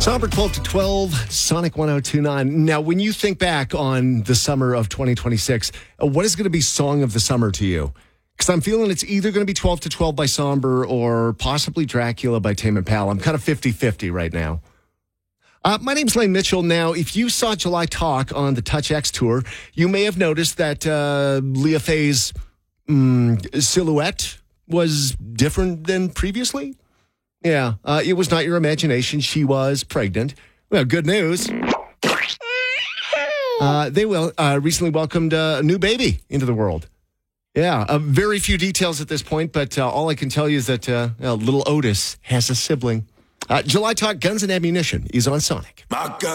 Somber 12 to 12, Sonic 1029. Now, when you think back on the summer of 2026, what is going to be Song of the Summer to you? Because I'm feeling it's either going to be 12 to 12 by Somber or possibly Dracula by Tame Impala. I'm kind of 50-50 right now. My name's Lane Mitchell. Now, if you saw July Talk on the Touch X tour, you may have noticed that Leah Faye's silhouette was different than previously. Yeah, it was not your imagination. She was pregnant. Well, good news. They recently welcomed a new baby into the world. Yeah, very few details at this point, but all I can tell you is that little Otis has a sibling. July Talk Guns and Ammunition is on Sonic.